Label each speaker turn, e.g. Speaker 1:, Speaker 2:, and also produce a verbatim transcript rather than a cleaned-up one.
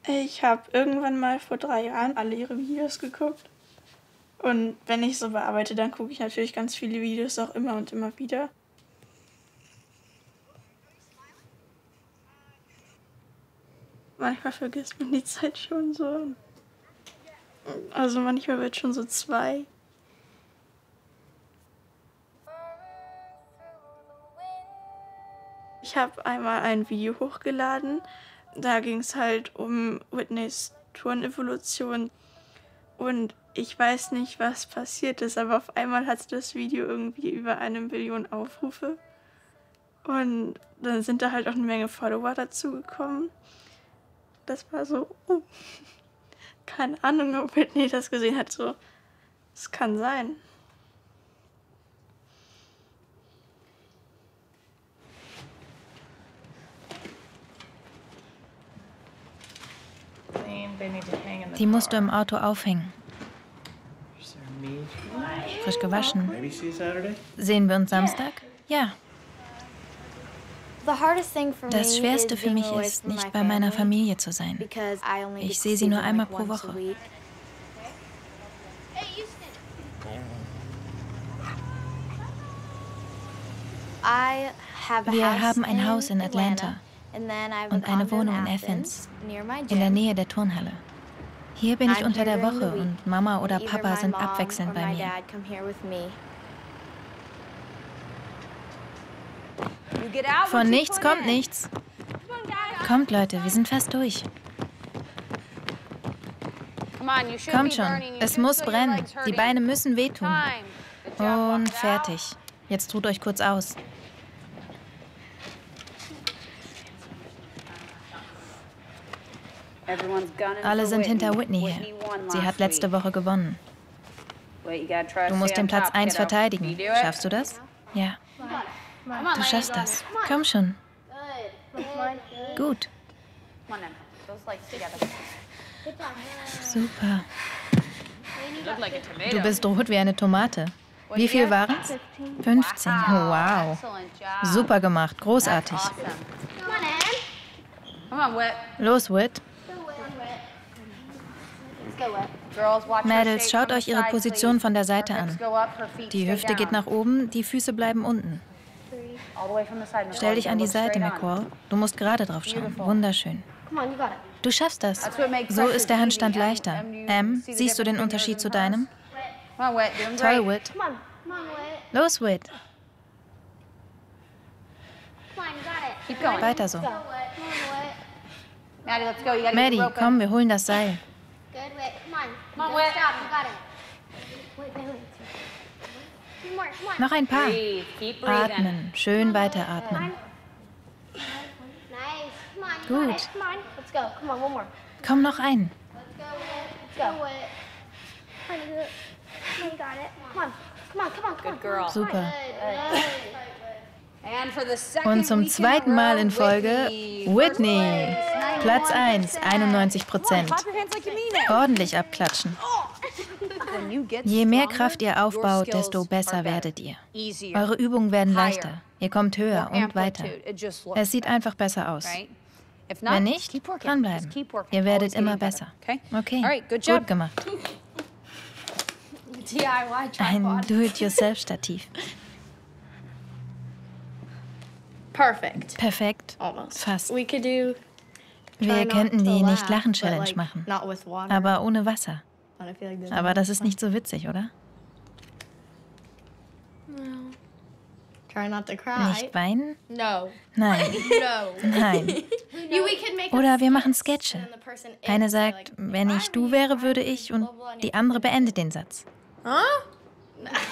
Speaker 1: Ich habe irgendwann mal vor drei Jahren alle ihre Videos geguckt. Und wenn ich so bearbeite, dann gucke ich natürlich ganz viele Videos auch immer und immer wieder. Manchmal vergisst man die Zeit schon so. Also manchmal wird schon so zwei. Ich habe einmal ein Video hochgeladen. Da ging es halt um Whitneys Turnevolution. Und ich weiß nicht, was passiert ist, aber auf einmal hatte das Video irgendwie über eine Million Aufrufe. Und dann sind da halt auch eine Menge Follower dazugekommen. Das war so, oh, keine Ahnung, ob Whitney das gesehen hat. So, es kann sein.
Speaker 2: Die musst du im Auto aufhängen. Frisch gewaschen. Sehen wir uns Samstag? Ja. Das Schwerste für mich ist, nicht bei meiner Familie zu sein. Ich sehe sie nur einmal pro Woche. Wir haben ein Haus in Atlanta und eine Wohnung in Athens, in der Nähe der Turnhalle. Hier bin ich unter der Woche und Mama oder Papa sind abwechselnd bei mir. Von nichts kommt nichts. Kommt, Leute, wir sind fast durch. Kommt schon, es muss brennen. Die Beine müssen wehtun. Und fertig. Jetzt ruht euch kurz aus. Alle sind hinter Whitney her. Sie hat letzte Woche gewonnen. Du musst den Platz eins verteidigen. Schaffst du das? Ja. Du schaffst das. Komm schon. Gut. Super. Du bist rot wie eine Tomate. Wie viel waren's? fünfzehn. Oh, wow. Super gemacht. Großartig. Los, Whit. Mädels, schaut euch ihre Position von der Seite an. Die Hüfte geht nach oben, die Füße bleiben unten. Stell dich an die Seite, McCall. Du musst gerade drauf schauen. Wunderschön. Du schaffst das. So ist der Handstand leichter. Em, siehst du den Unterschied zu deinem? Toll, Whit. Los, Whit. Weiter so. Maddie, komm, wir holen das Seil. Noch ein paar. Atmen, schön weiteratmen. Gut. Komm, noch ein. Super. Und zum zweiten Mal in Folge Whitney. Platz eins, einundneunzig Prozent. Ordentlich abklatschen. Je mehr Kraft ihr aufbaut, desto besser werdet ihr. Eure Übungen werden leichter. Ihr kommt höher und weiter. Es sieht einfach besser aus. Wenn nicht, dranbleiben. Ihr werdet immer besser. Okay, gut gemacht. Ein Do-it-yourself-Stativ. Perfekt. Fast. Wir könnten die Nicht-Lachen-Challenge machen, aber ohne Wasser. Aber das ist nicht so witzig, oder? Nicht weinen? Nein. Nein. Oder wir machen Sketche. Eine sagt, wenn ich du wäre, würde ich, und die andere beendet den Satz.